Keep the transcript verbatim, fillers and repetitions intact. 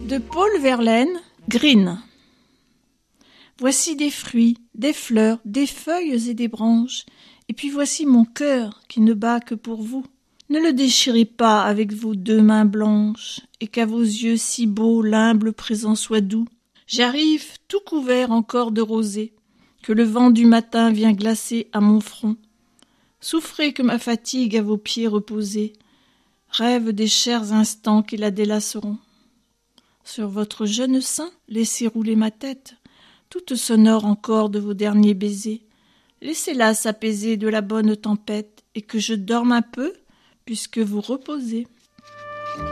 De Paul Verlaine, Green. Voici des fruits, des fleurs, des feuilles et des branches, et puis voici mon cœur qui ne bat que pour vous. Ne le déchirez pas avec vos deux mains blanches, et qu'à vos yeux si beaux l'humble présent soit doux. J'arrive tout couvert encore de rosée, que le vent du matin vient glacer à mon front. Souffrez que ma fatigue à vos pieds reposés rêve des chers instants qui la délaceront. Sur votre jeune sein, laissez rouler ma tête, toute sonore encore de vos derniers baisers. Laissez-la s'apaiser de la bonne tempête, et que je dorme un peu, puisque vous reposez.